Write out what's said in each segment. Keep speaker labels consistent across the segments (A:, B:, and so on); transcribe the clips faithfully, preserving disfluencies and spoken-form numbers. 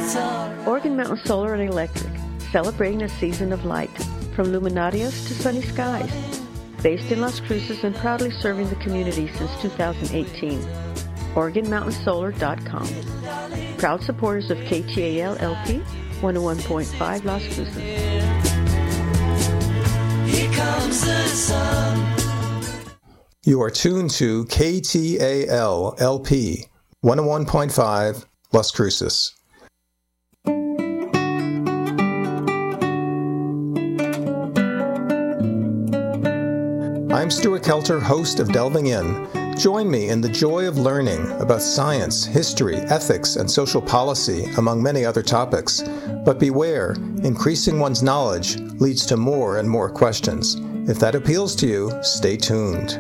A: Organ Mountain Solar and Electric, celebrating a season of light, from luminarias to sunny skies. Based in Las Cruces and proudly serving the community since two thousand eighteen. Organ Mountain Solar dot com. Proud supporters of K T A L L P, one oh one point five Las Cruces.
B: Here comes the sun.
C: You are tuned to K T A L L P, one oh one point five Las Cruces. I'm Stuart Kelter, host of Delving In. Join me in the joy of learning about science, history, ethics, and social policy, among many other topics. But beware, increasing one's knowledge leads to more and more questions. If that appeals to you, stay tuned.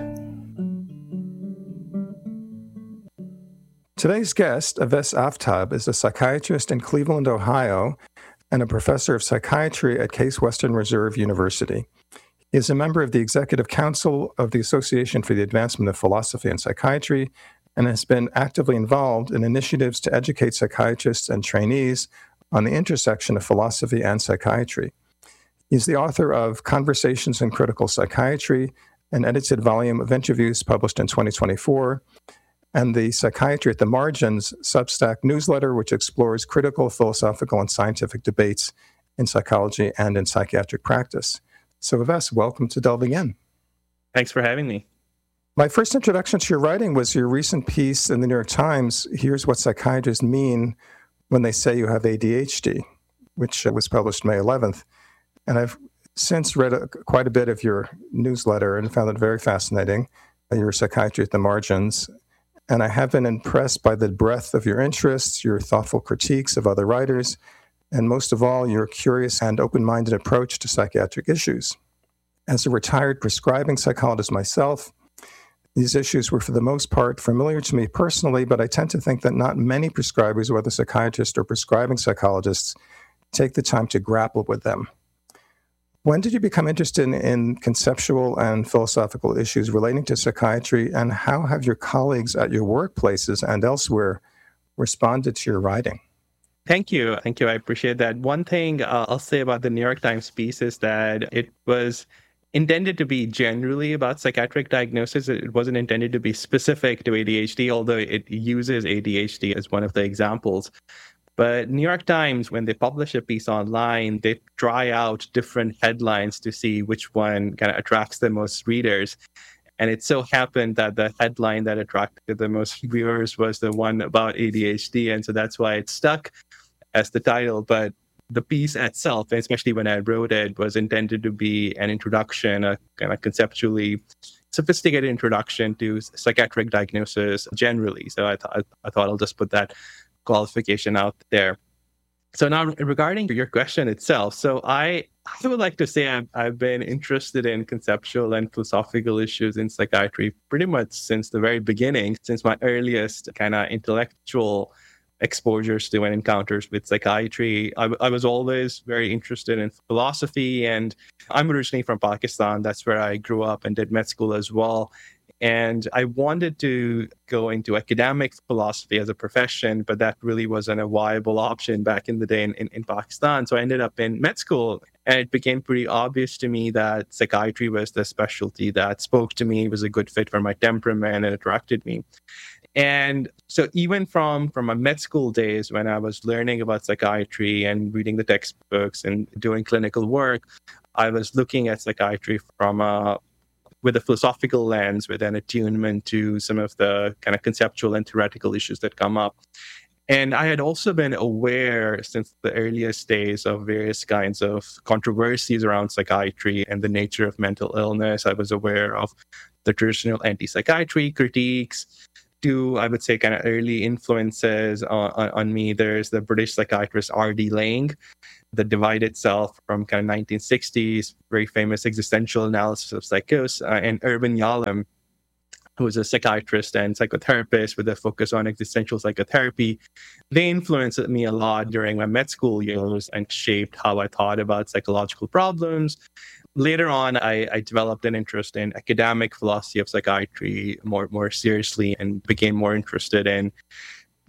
C: Today's guest, Aves Aftab, is a psychiatrist in Cleveland, Ohio, and a professor of psychiatry at Case Western Reserve University. He is a member of the Executive Council of the Association for the Advancement of Philosophy and Psychiatry and has been actively involved in initiatives to educate psychiatrists and trainees on the intersection of philosophy and psychiatry. He's the author of Conversations in Critical Psychiatry, an edited volume of interviews published in twenty twenty-four, and the Psychiatry at the Margins Substack newsletter, which explores critical, philosophical, and scientific debates in psychology and in psychiatric practice. So, Aves, welcome to Delving In.
D: Thanks for having me.
C: My first introduction to your writing was your recent piece in the New York Times, Here's What Psychiatrists Mean When They Say You Have A D H D, which was published May eleventh. And I've since read a, quite a bit of your newsletter and found it very fascinating, your Psychiatry at the Margins. And I have been impressed by the breadth of your interests, your thoughtful critiques of other writers, and most of all, your curious and open-minded approach to psychiatric issues. As a retired prescribing psychologist myself, these issues were for the most part familiar to me personally, but I tend to think that not many prescribers, whether psychiatrists or prescribing psychologists, take the time to grapple with them. When did you become interested in, in conceptual and philosophical issues relating to psychiatry, and how have your colleagues at your workplaces and elsewhere responded to your writing?
D: Thank you. Thank you. I appreciate that. One thing uh, I'll say about the New York Times piece is that it was intended to be generally about psychiatric diagnosis. It wasn't intended to be specific to A D H D, although it uses A D H D as one of the examples. But New York Times, when they publish a piece online, they try out different headlines to see which one kind of attracts the most readers. And it so happened that the headline that attracted the most viewers was the one about A D H D. And so that's why it stuck as the title. But the piece itself, especially when I wrote it, was intended to be an introduction, a kind of conceptually sophisticated introduction to psychiatric diagnosis generally. So I, th- I thought I'll just put that qualification out there. So now regarding your question itself, so I, I would like to say I've, I've been interested in conceptual and philosophical issues in psychiatry pretty much since the very beginning, since my earliest kind of intellectual exposures to and encounters with psychiatry. I, I was always very interested in philosophy, and I'm originally from Pakistan. That's where I grew up and did med school as well. And I wanted to go into academic philosophy as a profession, but that really wasn't a viable option back in the day in, in, in Pakistan. So I ended up in med school, and it became pretty obvious to me that psychiatry was the specialty that spoke to me, was a good fit for my temperament, and attracted me. And so even from, from my med school days, when I was learning about psychiatry and reading the textbooks and doing clinical work, I was looking at psychiatry from a with a philosophical lens, with an attunement to some of the kind of conceptual and theoretical issues that come up. And I had also been aware since the earliest days of various kinds of controversies around psychiatry and the nature of mental illness. I was aware of the traditional anti-psychiatry critiques, to, I would say, kind of early influences on, on, on me. There's the British psychiatrist R D Laing, The Divide Itself from kind of nineteen sixties, very famous existential analysis of psychosis, uh, and Irvin Yalom, who was a psychiatrist and psychotherapist with a focus on existential psychotherapy. They influenced me a lot during my med school years and shaped how I thought about psychological problems. Later on, I, I developed an interest in academic philosophy of psychiatry more, more seriously, and became more interested in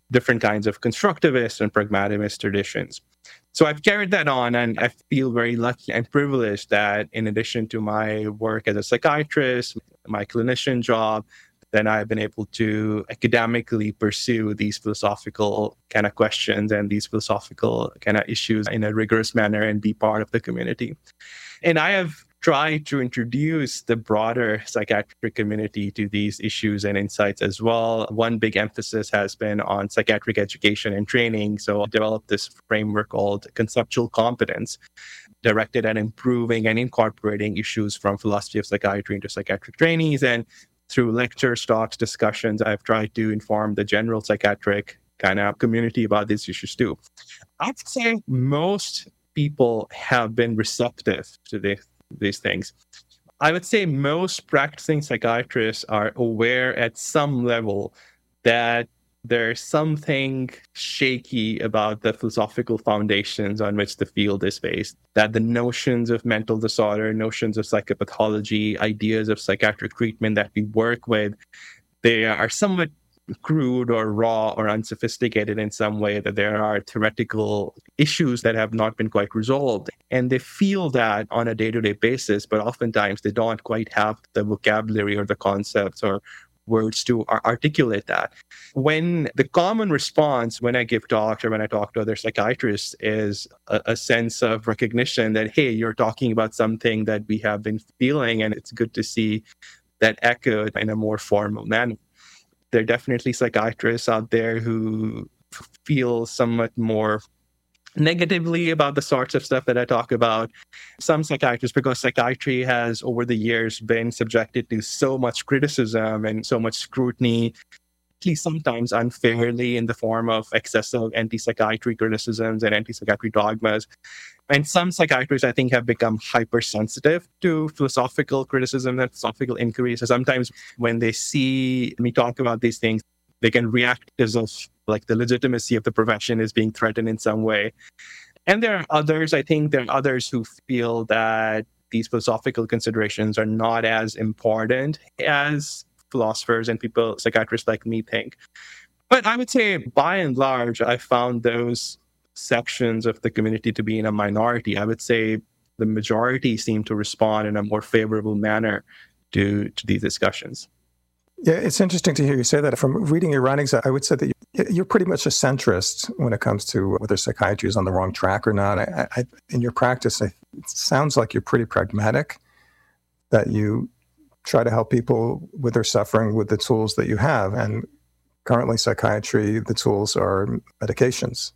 D: different kinds of constructivist and pragmatimist traditions. So I've carried that on, and I feel very lucky and privileged that in addition to my work as a psychiatrist, my clinician job, then I've been able to academically pursue these philosophical kind of questions and these philosophical kind of issues in a rigorous manner and be part of the community. And I have tried to introduce the broader psychiatric community to these issues and insights as well. One big emphasis has been on psychiatric education and training. So I developed this framework called conceptual competence, directed at improving and incorporating issues from philosophy of psychiatry into psychiatric trainees. And through lectures, talks, discussions, I've tried to inform the general psychiatric kind of community about these issues too. I'd say most people have been receptive to this, these things. I would say most practicing psychiatrists are aware at some level that there's something shaky about the philosophical foundations on which the field is based, that the notions of mental disorder, notions of psychopathology, ideas of psychiatric treatment that we work with, they are somewhat crude or raw or unsophisticated in some way, that there are theoretical issues that have not been quite resolved. And they feel that on a day-to-day basis, but oftentimes they don't quite have the vocabulary or the concepts or words to articulate that. When the common response when I give talks or when I talk to other psychiatrists is a, a sense of recognition that, hey, you're talking about something that we have been feeling, and it's good to see that echoed in a more formal manner. There are definitely psychiatrists out there who feel somewhat more negatively about the sorts of stuff that I talk about. Some psychiatrists, because psychiatry has over the years been subjected to so much criticism and so much scrutiny, at least sometimes unfairly, in the form of excessive anti-psychiatry criticisms and anti-psychiatry dogmas. And some psychiatrists, I think, have become hypersensitive to philosophical criticism and philosophical inquiries. So sometimes when they see me talk about these things, they can react as if like the legitimacy of the profession is being threatened in some way. And there are others, I think there are others who feel that these philosophical considerations are not as important as philosophers and people, psychiatrists like me, think. But I would say by and large, I found those sections of the community to be in a minority. I would say the majority seem to respond in a more favorable manner to, to these discussions.
C: Yeah, it's interesting to hear you say that. From reading your writings, I would say that you're pretty much a centrist when it comes to whether psychiatry is on the wrong track or not. I, I, in your practice, it sounds like you're pretty pragmatic, that you try to help people with their suffering with the tools that you have. And currently, psychiatry, the tools are medications.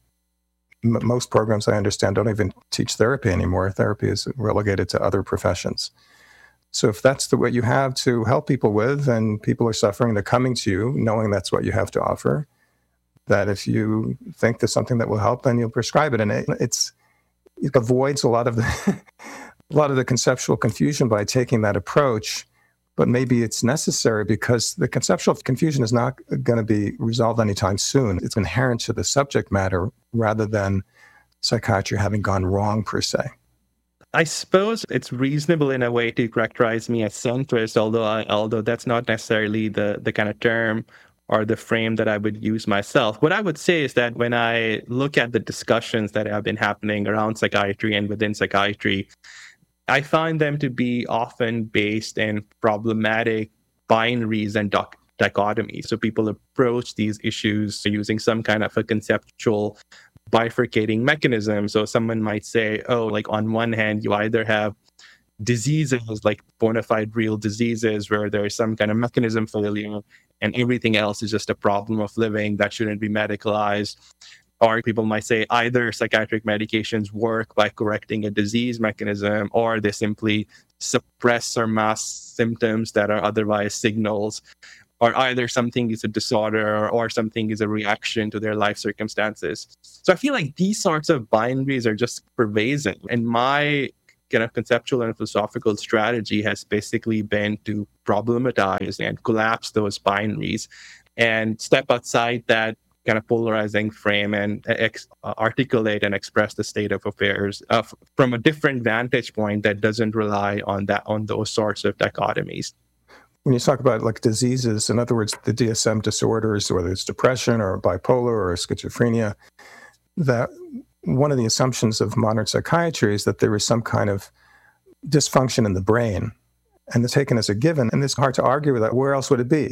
C: M- most programs, I understand, don't even teach therapy anymore. Therapy is relegated to other professions. So if that's the what you have to help people with, and people are suffering, they're coming to you knowing that's what you have to offer, that if you think there's something that will help, then you'll prescribe it. And it, it's, it avoids a lot of the a lot of the conceptual confusion by taking that approach. But maybe it's necessary because the conceptual confusion is not going to be resolved anytime soon. It's inherent to the subject matter rather than psychiatry having gone wrong per se.
D: I suppose it's reasonable in a way to characterize me as centrist, although I, although that's not necessarily the, the kind of term or the frame that I would use myself. What I would say is that when I look at the discussions that have been happening around psychiatry and within psychiatry, I find them to be often based in problematic binaries and doc- dichotomies. So people approach these issues using some kind of a conceptual bifurcating mechanism. So someone might say, oh, like on one hand, you either have diseases, like bona fide real diseases, where there is some kind of mechanism failure and everything else is just a problem of living that shouldn't be medicalized. Or people might say either psychiatric medications work by correcting a disease mechanism, or they simply suppress or mask symptoms that are otherwise signals. Or either something is a disorder or something is a reaction to their life circumstances. So I feel like these sorts of binaries are just pervasive. And my kind of conceptual and philosophical strategy has basically been to problematize and collapse those binaries and step outside that kind of polarizing frame and ex- articulate and express the state of affairs uh, from a different vantage point that doesn't rely on that on those sorts of dichotomies.
C: when you talk about like diseases, in other words, the D S M disorders, whether it's depression or bipolar or schizophrenia, that one of the assumptions of modern psychiatry is that there is some kind of dysfunction in the brain, and it's taken as a given, and it's hard to argue with that. Where else would it be?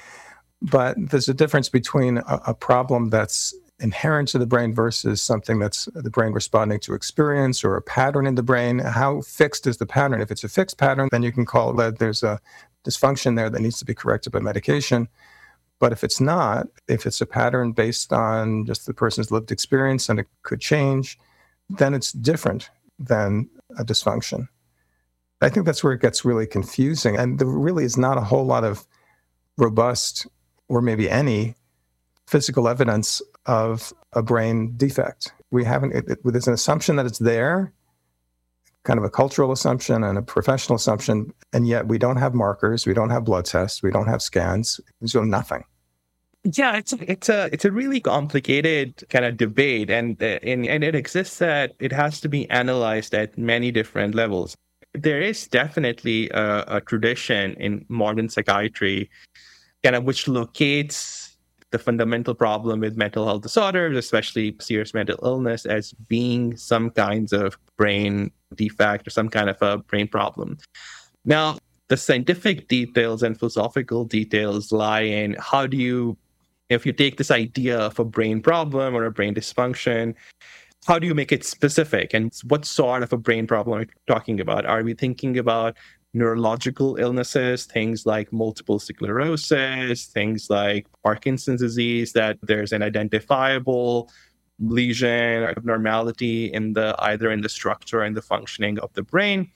C: But there's a difference between a, a problem that's inherent to the brain versus something that's the brain responding to experience or a pattern in the brain. How fixed is the pattern? If it's a fixed pattern, then you can call that there's a dysfunction there that needs to be corrected by medication. But if it's not, if it's a pattern based on just the person's lived experience and it could change, then it's different than a dysfunction. I think that's where it gets really confusing. And there really is not a whole lot of robust, or maybe any, physical evidence of a brain defect. We haven't, it, it, there's an assumption that it's there, kind of a cultural assumption and a professional assumption, and yet we don't have markers, we don't have blood tests, we don't have scans, there's nothing.
D: Yeah, it's a, it's a it's a really complicated kind of debate, and uh, and and it exists that it has to be analyzed at many different levels. There is definitely a, a tradition in modern psychiatry, kind of which locates the fundamental problem with mental health disorders, especially serious mental illness, as being some kinds of brain defect or some kind of a brain problem. Now, the scientific details and philosophical details lie in how do you, if you take this idea of a brain problem or a brain dysfunction, how do you make it specific? And what sort of a brain problem are we talking about? Are we thinking about neurological illnesses, things like multiple sclerosis, things like Parkinson's disease, that there's an identifiable lesion or abnormality in the either in the structure and the functioning of the brain?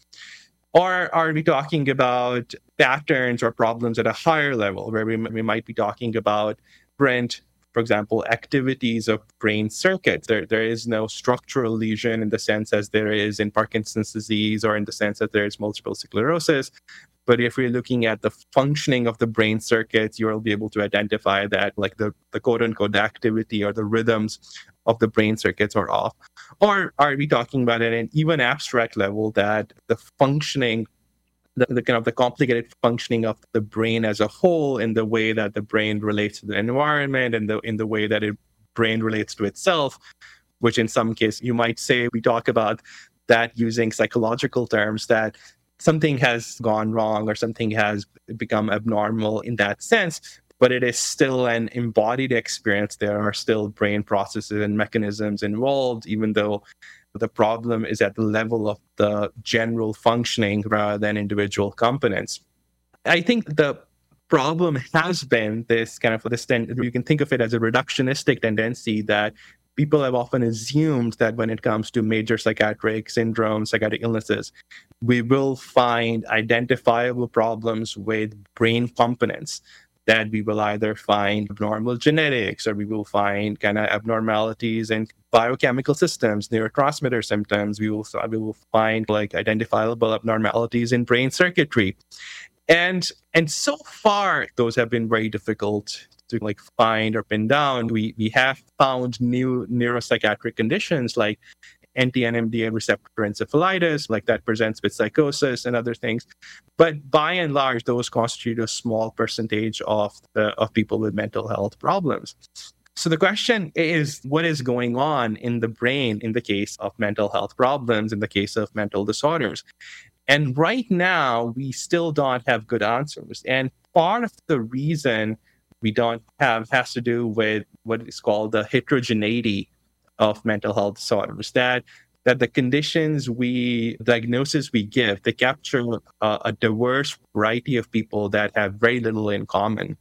D: Or are we talking about patterns or problems at a higher level, where we, we might be talking about different, for example, activities of brain circuits? There, there is no structural lesion in the sense as there is in Parkinson's disease or in the sense that there is multiple sclerosis. But if we're looking at the functioning of the brain circuits, you'll be able to identify that, like the, the quote-unquote activity or the rhythms of the brain circuits are off. Or are we talking about at an even abstract level that the functioning, the, the kind of the complicated functioning of the brain as a whole, in the way that the brain relates to the environment and the in the way that it brain relates to itself, which in some case you might say we talk about that using psychological terms, that something has gone wrong or something has become abnormal in that sense, but it is still an embodied experience. There are still brain processes and mechanisms involved, even though the problem is at the level of the general functioning rather than individual components. I think the problem has been this kind of this, ten- you can think of it as a reductionistic tendency that people have often assumed that when it comes to major psychiatric syndromes, psychiatric illnesses, we will find identifiable problems with brain components, that we will either find abnormal genetics or we will find kind of abnormalities in biochemical systems, neurotransmitter symptoms. We will, we will find like identifiable abnormalities in brain circuitry. And, and so far, those have been very difficult to like find or pin down. We, we have found new neuropsychiatric conditions like anti-N M D A receptor encephalitis, like that presents with psychosis and other things. But by and large, those constitute a small percentage of the, of people with mental health problems. So the question is, what is going on in the brain in the case of mental health problems, in the case of mental disorders? And right now, we still don't have good answers. And part of the reason we don't have has to do with what is called the heterogeneity of mental health disorders, that that the conditions we, diagnosis we give, they capture uh, a diverse variety of people that have very little in common.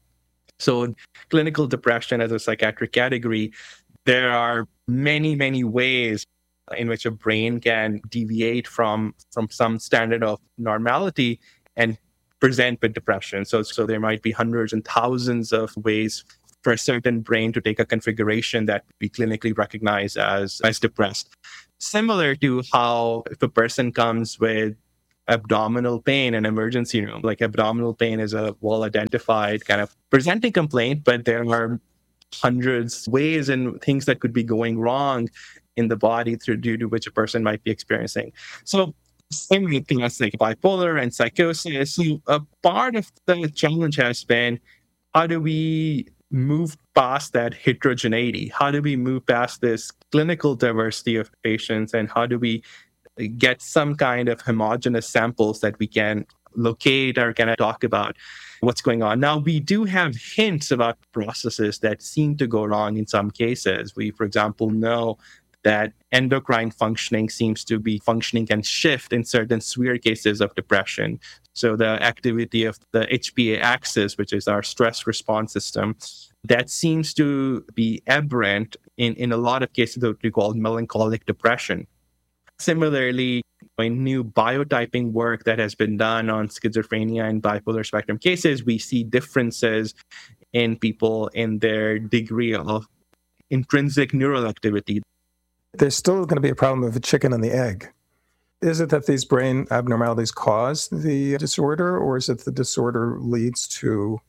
D: So clinical depression as a psychiatric category, there are many, many ways in which a brain can deviate from, from some standard of normality and present with depression. So, so there might be hundreds and thousands of ways for a certain brain to take a configuration that we clinically recognize as, as depressed. Similar to how if a person comes with abdominal pain in an emergency room, like abdominal pain is a well-identified kind of presenting complaint, but there are hundreds of ways and things that could be going wrong in the body through due to which a person might be experiencing. So Same with things like bipolar and psychosis. So a part of the challenge has been, how do we move past that heterogeneity? How do we move past this clinical diversity of patients? And how do we get some kind of homogeneous samples that we can locate or kind of talk about what's going on? Now, we do have hints about processes that seem to go wrong in some cases. We, for example, know that endocrine functioning seems to be functioning and shift in certain severe cases of depression. So the activity of the H P A axis, which is our stress response system, that seems to be aberrant in, in a lot of cases of what we call melancholic depression. Similarly, in new biotyping work that has been done on schizophrenia and bipolar spectrum cases, we see differences in people in their degree of intrinsic neural activity.
C: There's still going to be a problem of the chicken and the egg. Is it that these brain abnormalities cause the disorder, or is it the disorder leads to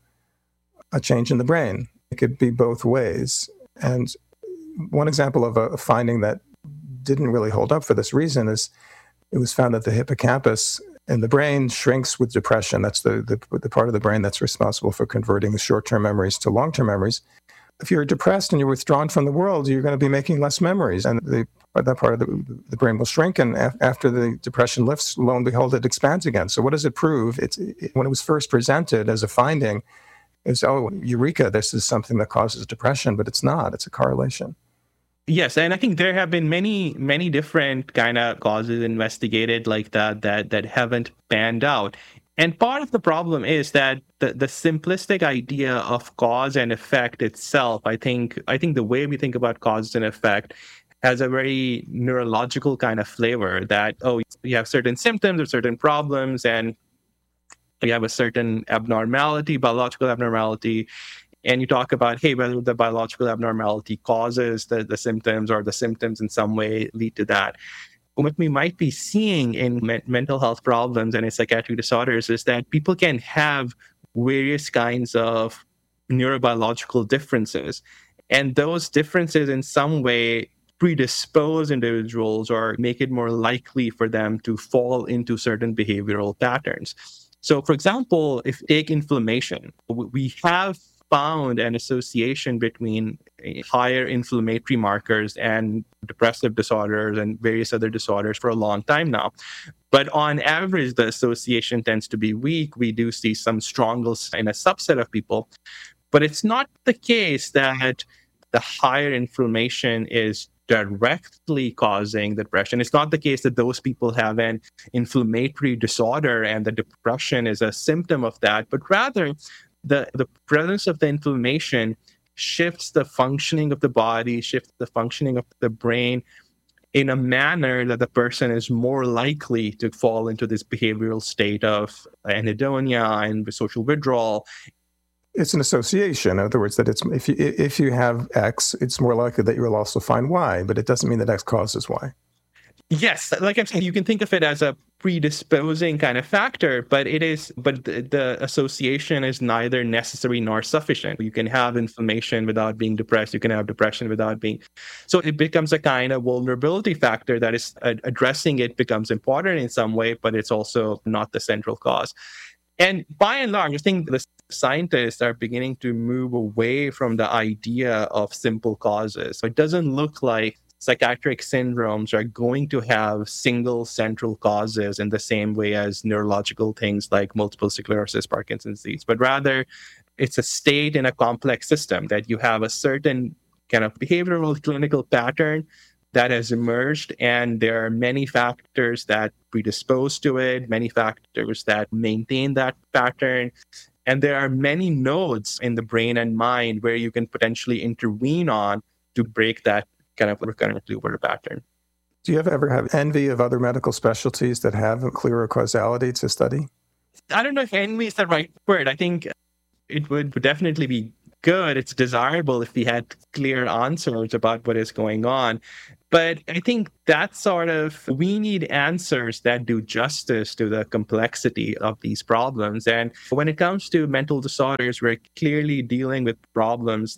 C: a change in the brain? It could be both ways. And one example of a finding that didn't really hold up for this reason is it was found that the hippocampus in the brain shrinks with depression. That's the, the, the part of the brain that's responsible for converting the short-term memories to long-term memories. If you're depressed and you're withdrawn from the world, you're going to be making less memories, and the, that part of the, the brain will shrink. And af- after the depression lifts, lo and behold, it expands again. So what does it prove? It's it, when it was first presented as a finding, it's, oh, eureka, this is something that causes depression, but it's not. It's a correlation.
D: Yes, and I think there have been many, many different kind of causes investigated like that that that haven't panned out. And part of the problem is that the, the simplistic idea of cause and effect itself, I think, I think the way we think about cause and effect has a very neurological kind of flavor that, oh, you have certain symptoms or certain problems, and you have a certain abnormality, biological abnormality, and you talk about, hey, whether the biological abnormality causes the, the symptoms or the symptoms in some way lead to that. What we might be seeing in me- mental health problems and in psychiatric disorders is that people can have various kinds of neurobiological differences. And those differences in some way predispose individuals or make it more likely for them to fall into certain behavioral patterns. So, for example, if you take inflammation, we have found an association between higher inflammatory markers and depressive disorders and various other disorders for a long time now. But on average, the association tends to be weak. We do see some strongness in a subset of people. But it's not the case that the higher inflammation is directly causing the depression. It's not the case that those people have an inflammatory disorder and the depression is a symptom of that, but rather the, the presence of the inflammation shifts the functioning of the body, shifts the functioning of the brain in a manner that the person is more likely to fall into this behavioral state of anhedonia and social withdrawal.
C: It's an association. In other words, that it's if you if you have X, it's more likely that you will also find Y, but it doesn't mean that X causes Y.
D: Yes, like I'm saying, you can think of it as a predisposing kind of factor, but it is, but the, the association is neither necessary nor sufficient. You can have inflammation without being depressed. You can have depression without being. So it becomes a kind of vulnerability factor that is uh, addressing it becomes important in some way, but it's also not the central cause. And by and large, I think the scientists are beginning to move away from the idea of simple causes. So it doesn't look like psychiatric syndromes are going to have single central causes in the same way as neurological things like multiple sclerosis, Parkinson's disease, but rather it's a state in a complex system that you have a certain kind of behavioral clinical pattern that has emerged, and there are many factors that predispose to it, many factors that maintain that pattern. And there are many nodes in the brain and mind where you can potentially intervene on to break that kind of recurrent loop or pattern.
C: Do you ever have envy of other medical specialties that have a clearer causality to study?
D: I don't know if envy is the right word. I think it would definitely be good. It's desirable if we had clear answers about what is going on. But I think that sort of, we need answers that do justice to the complexity of these problems. And when it comes to mental disorders, we're clearly dealing with problems that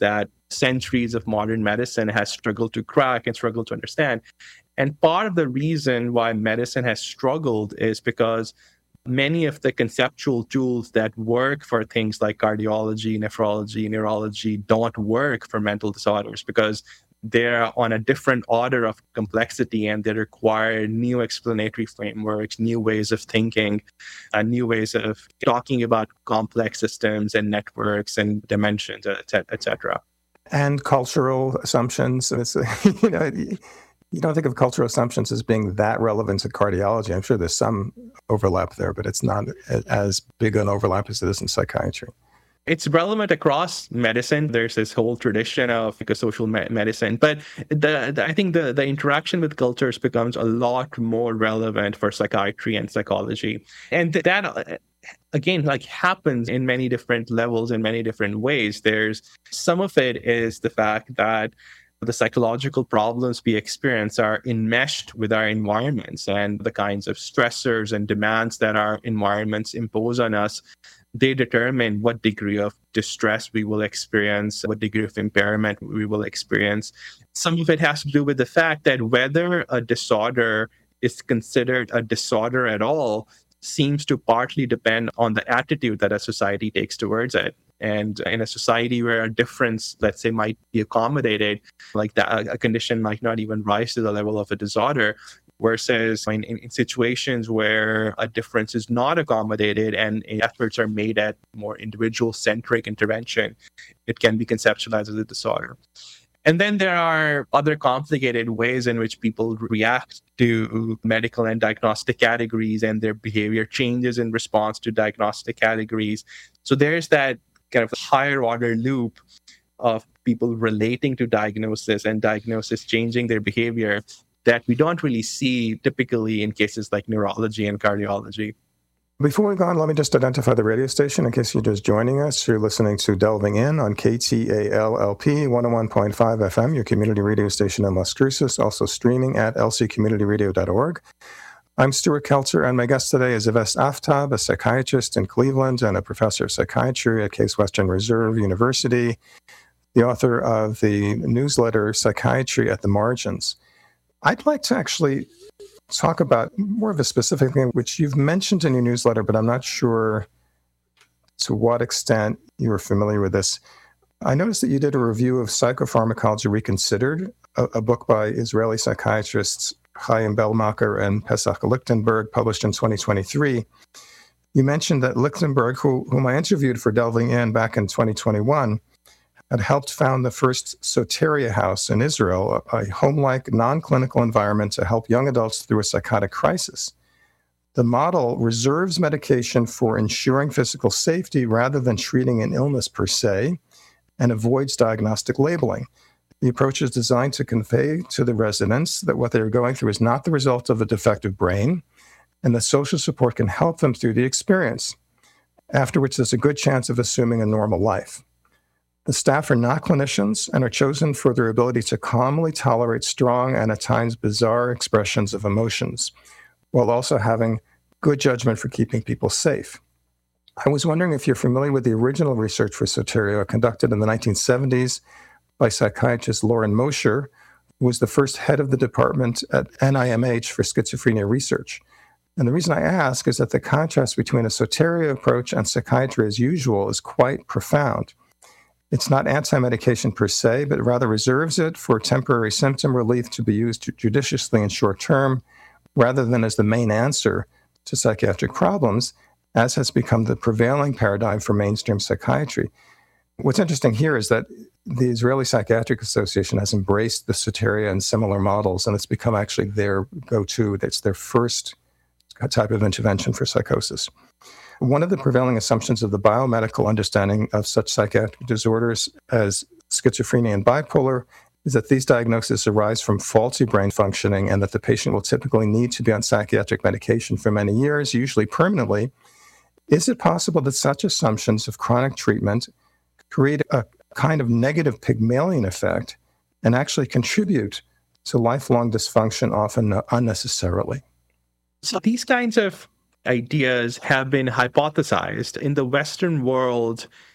D: centuries of modern medicine has struggled to crack and struggled to understand. And part of the reason why medicine has struggled is because many of the conceptual tools that work for things like cardiology, nephrology, neurology don't work for mental disorders because they're on a different order of complexity and they require new explanatory frameworks, new ways of thinking, uh, new ways of talking about complex systems and networks and dimensions, et cetera.
C: And cultural assumptions. It's, you know, you don't think of cultural assumptions as being that relevant to cardiology. I'm sure there's some overlap there, but it's not as big an overlap as it is in psychiatry.
D: It's relevant across medicine. There's this whole tradition of psychosocial me- medicine, but the, the I think the, the interaction with cultures becomes a lot more relevant for psychiatry and psychology. And th- that, again, like happens in many different levels, in many different ways. There's some of it is the fact that the psychological problems we experience are enmeshed with our environments and the kinds of stressors and demands that our environments impose on us. They determine what degree of distress we will experience, what degree of impairment we will experience. Some of it has to do with the fact that whether a disorder is considered a disorder at all seems to partly depend on the attitude that a society takes towards it. And in a society where a difference, let's say, might be accommodated, like that, a condition might not even rise to the level of a disorder, versus in, in situations where a difference is not accommodated and efforts are made at more individual-centric intervention, it can be conceptualized as a disorder. And then there are other complicated ways in which people react to medical and diagnostic categories, and their behavior changes in response to diagnostic categories. So there's that kind of higher order loop of people relating to diagnosis and diagnosis changing their behavior that we don't really see typically in cases like neurology and cardiology.
C: Before we go on, let me just identify the radio station in case you're just joining us. You're listening to Delving In on K T A L L P one oh one point five F M, your community radio station in Las Cruces, also streaming at l c community radio dot org. I'm Stuart Keltzer, and my guest today is Yves Aftab, a psychiatrist in Cleveland and a professor of psychiatry at Case Western Reserve University, the author of the newsletter Psychiatry at the Margins. I'd like to actually talk about more of a specific thing, which you've mentioned in your newsletter, but I'm not sure to what extent you are familiar with this. I noticed that you did a review of Psychopharmacology Reconsidered, a, a book by Israeli psychiatrists Chaim Bellmacher and Pesach Lichtenberg, published in twenty twenty-three. You mentioned that Lichtenberg, who, whom I interviewed for Delving In back in twenty twenty-one, had helped found the first Soteria House in Israel, a home-like, non-clinical environment to help young adults through a psychotic crisis. The model reserves medication for ensuring physical safety rather than treating an illness per se, and avoids diagnostic labeling. The approach is designed to convey to the residents that what they are going through is not the result of a defective brain, and that social support can help them through the experience, after which there's a good chance of assuming a normal life. The staff are not clinicians and are chosen for their ability to calmly tolerate strong and at times bizarre expressions of emotions, while also having good judgment for keeping people safe. I was wondering if you're familiar with the original research for Soteria conducted in the nineteen seventies by psychiatrist Loren Mosher, who was the first head of the department at N I M H for schizophrenia research. And the reason I ask is that the contrast between a Soteria approach and psychiatry as usual is quite profound. It's not anti-medication per se, but rather reserves it for temporary symptom relief to be used judiciously and short term, rather than as the main answer to psychiatric problems, as has become the prevailing paradigm for mainstream psychiatry. What's interesting here is that the Israeli Psychiatric Association has embraced the Soteria and similar models, and it's become actually their go-to. It's their first type of intervention for psychosis. One of the prevailing assumptions of the biomedical understanding of such psychiatric disorders as schizophrenia and bipolar is that these diagnoses arise from faulty brain functioning and that the patient will typically need to be on psychiatric medication for many years, usually permanently. Is it possible that such assumptions of chronic treatment create a kind of negative Pygmalion effect and actually contribute to lifelong dysfunction, often unnecessarily?
D: So these kinds of ideas have been hypothesized. In the Western world,